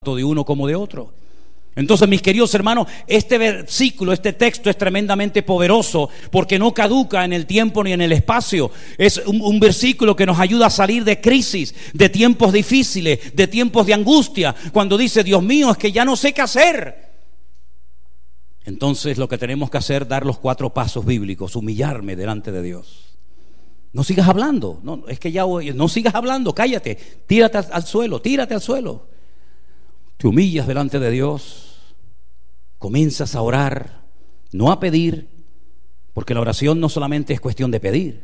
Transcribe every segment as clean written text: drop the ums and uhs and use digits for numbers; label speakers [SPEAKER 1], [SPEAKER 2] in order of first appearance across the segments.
[SPEAKER 1] de uno como de otro. Entonces, mis queridos hermanos, este versículo, este texto es tremendamente poderoso porque no caduca en el tiempo ni en el espacio. Es un versículo que nos ayuda a salir de crisis, de tiempos difíciles, de tiempos de angustia. Cuando dice, Dios mío, es que ya no sé qué hacer. Entonces lo que tenemos que hacer es dar los 4 pasos bíblicos, humillarme delante de Dios. No sigas hablando, no, es que ya no sigas hablando, cállate, tírate al suelo, tírate al suelo. Te humillas delante de Dios, comienzas a orar, no a pedir, porque la oración no solamente es cuestión de pedir.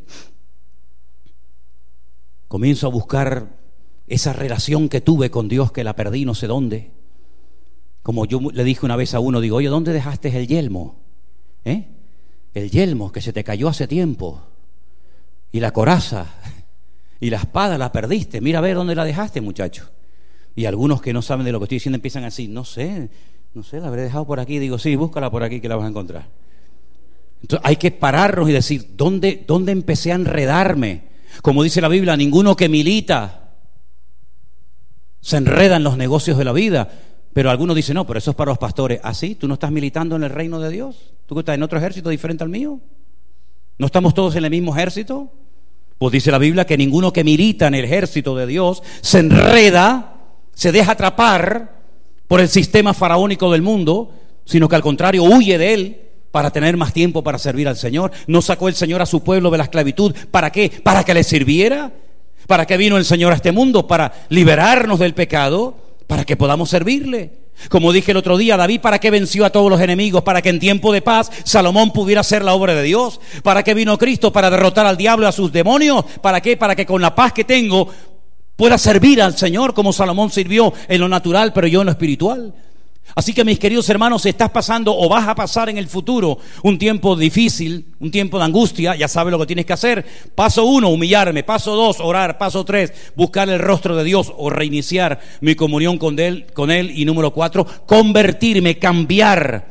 [SPEAKER 1] Comienzo a buscar esa relación que tuve con Dios, que la perdí no sé dónde. Como yo le dije una vez a uno, digo, oye, ¿dónde dejaste el yelmo? El yelmo que se te cayó hace tiempo, y la coraza, y la espada la perdiste, mira a ver dónde la dejaste, muchacho. Y algunos que no saben de lo que estoy diciendo empiezan a decir, no sé, la habré dejado por aquí. Digo, sí, búscala por aquí que la vas a encontrar. Entonces hay que pararnos y decir, ¿dónde empecé a enredarme? Como dice la Biblia, ninguno que milita se enreda en los negocios de la vida. Pero algunos dicen, no, pero eso es para los pastores. ¿Ah, sí? ¿Tú no estás militando en el reino de Dios? ¿Tú que estás en otro ejército diferente al mío? ¿No estamos todos en el mismo ejército? Pues dice la Biblia que ninguno que milita en el ejército de Dios se enreda, se deja atrapar por el sistema faraónico del mundo, sino que al contrario huye de él para tener más tiempo para servir al Señor. ¿No sacó el Señor a su pueblo de la esclavitud? ¿Para qué? ¿Para que le sirviera? ¿Para qué vino el Señor a este mundo? Para liberarnos del pecado, para que podamos servirle. Como dije el otro día, David, ¿para qué venció a todos los enemigos? Para que en tiempo de paz Salomón pudiera hacer la obra de Dios. ¿Para qué vino Cristo? Para derrotar al diablo y a sus demonios. ¿Para qué? Para que con la paz que tengo pueda servir al Señor como Salomón sirvió en lo natural, pero yo en lo espiritual. Así que, mis queridos hermanos, si estás pasando o vas a pasar en el futuro un tiempo difícil, un tiempo de angustia, ya sabes lo que tienes que hacer. Paso 1, humillarme. Paso 2, orar. Paso 3, buscar el rostro de Dios o reiniciar mi comunión con Él. Y número 4, convertirme, cambiar.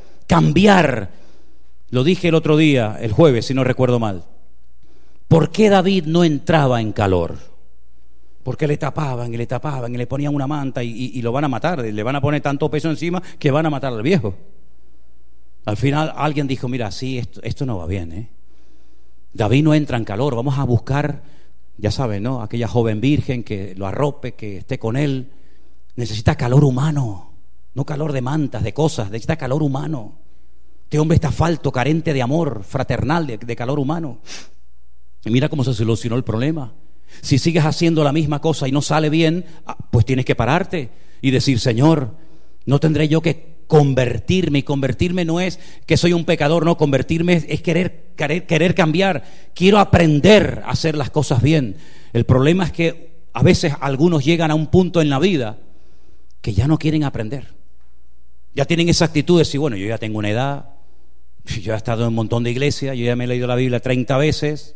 [SPEAKER 1] Lo dije el otro día, el jueves, si no recuerdo mal. ¿Por qué David no entraba en calor? Porque le tapaban y le ponían una manta y lo van a matar. Le van a poner tanto peso encima que van a matar al viejo. Al final alguien dijo, mira, sí, esto no va bien, David no entra en calor, vamos a buscar, ya saben, ¿no? Aquella joven virgen que lo arrope, que esté con él. Necesita calor humano, no calor de mantas, de cosas, necesita calor humano. Este hombre está falto, carente de amor fraternal, de calor humano. Y mira cómo se solucionó el problema. Si sigues haciendo la misma cosa y no sale bien, pues tienes que pararte y decir, Señor, no tendré yo que convertirme. Y convertirme no es que soy un pecador, no, convertirme es querer cambiar. Quiero aprender a hacer las cosas bien. El problema es que a veces algunos llegan a un punto en la vida que ya no quieren aprender. Ya tienen esa actitud de decir, bueno, yo ya tengo una edad, yo he estado en un montón de iglesias, yo ya me he leído la Biblia 30 veces.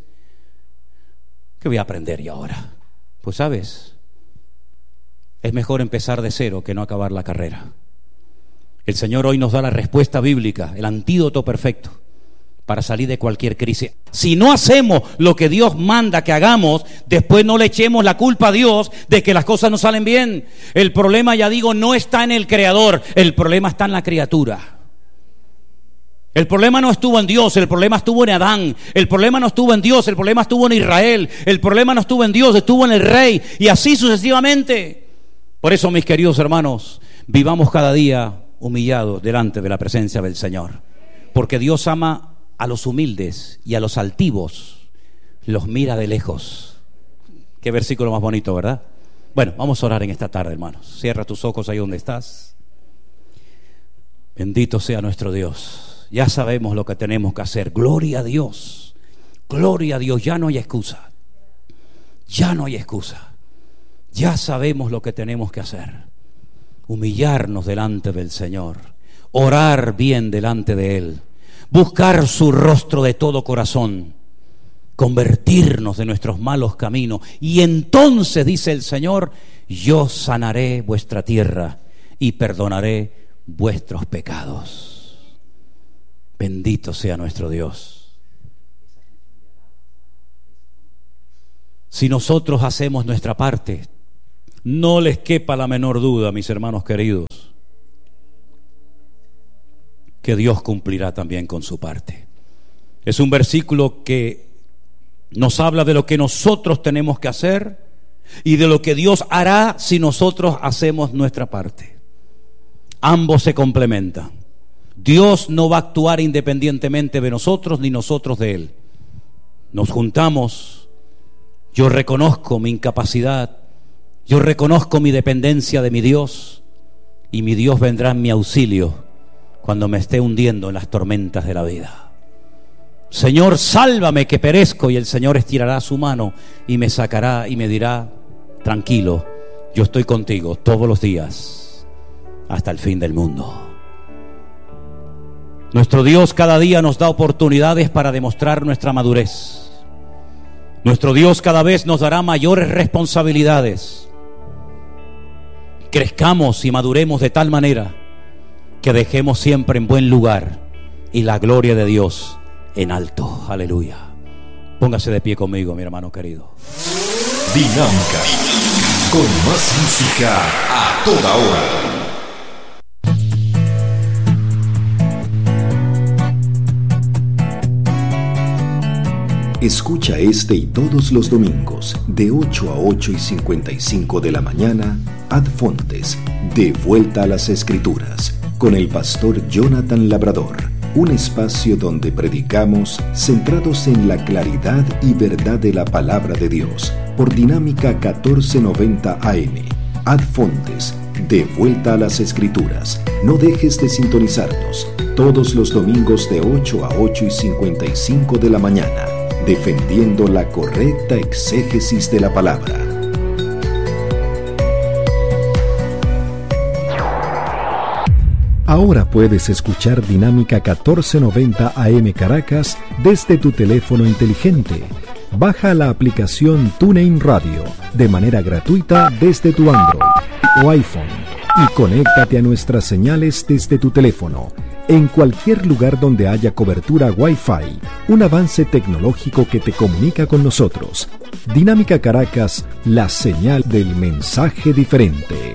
[SPEAKER 1] ¿Qué voy a aprender yo ahora? Pues sabes, es mejor empezar de cero que no acabar la carrera. El Señor hoy nos da la respuesta bíblica, el antídoto perfecto para salir de cualquier crisis. Si no hacemos lo que Dios manda que hagamos, después no le echemos la culpa a Dios de que las cosas no salen bien. El problema, ya digo, no está en el Creador, el problema está en la criatura. El problema no estuvo en Dios, el problema estuvo en Adán. El problema no estuvo en Dios, el problema estuvo en Israel. El problema no estuvo en Dios, estuvo en el rey. Y así sucesivamente. Por eso, mis queridos hermanos, vivamos cada día humillados delante de la presencia del Señor. Porque Dios ama a los humildes y a los altivos los mira de lejos. Qué versículo más bonito, ¿verdad? Bueno, vamos a orar en esta tarde, hermanos. Cierra tus ojos ahí donde estás. Bendito sea nuestro Dios. Ya sabemos lo que tenemos que hacer. Gloria a Dios. Gloria a Dios. Ya no hay excusa. Ya no hay excusa. Ya sabemos lo que tenemos que hacer. Humillarnos delante del Señor. Orar bien delante de Él. Buscar su rostro de todo corazón. Convertirnos de nuestros malos caminos. Y entonces, dice el Señor, yo sanaré vuestra tierra y perdonaré vuestros pecados. Bendito sea nuestro Dios. Si nosotros hacemos nuestra parte, No les quepa la menor duda, mis hermanos queridos, que Dios cumplirá también con su parte. Es un versículo que nos habla de lo que nosotros tenemos que hacer y de lo que Dios hará si nosotros hacemos nuestra parte. Ambos se complementan. Dios no va a actuar independientemente de nosotros ni nosotros de Él. Nos juntamos, yo reconozco mi incapacidad, yo reconozco mi dependencia de mi Dios, y mi Dios vendrá en mi auxilio cuando me esté hundiendo en las tormentas de la vida. Señor, sálvame que perezco, y el Señor estirará su mano y me sacará y me dirá: tranquilo, yo estoy contigo todos los días hasta el fin del mundo. Nuestro Dios cada día nos da oportunidades para demostrar nuestra madurez. Nuestro Dios cada vez nos dará mayores responsabilidades. Crezcamos y maduremos de tal manera que dejemos siempre en buen lugar y la gloria de Dios en alto. Aleluya. Póngase de pie conmigo, mi hermano querido.
[SPEAKER 2] Dinámica, con más música a toda hora. Escucha este y todos los domingos de 8 a 8:55 de la mañana, Ad Fontes, de Vuelta a las Escrituras, con el pastor Jonathan Labrador. Un espacio donde predicamos centrados en la claridad y verdad de la palabra de Dios, por Dinámica 1490 AM. Ad Fontes, de Vuelta a las Escrituras. No dejes de sintonizarnos todos los domingos de 8 a 8:55 de la mañana, defendiendo la correcta exégesis de la palabra. Ahora puedes escuchar Dinámica 1490 AM Caracas desde tu teléfono inteligente. Baja la aplicación TuneIn Radio de manera gratuita desde tu Android o iPhone y conéctate a nuestras señales desde tu teléfono en cualquier lugar donde haya cobertura Wi-Fi, un avance tecnológico que te comunica con nosotros. Dinámica Caracas, la señal del mensaje diferente.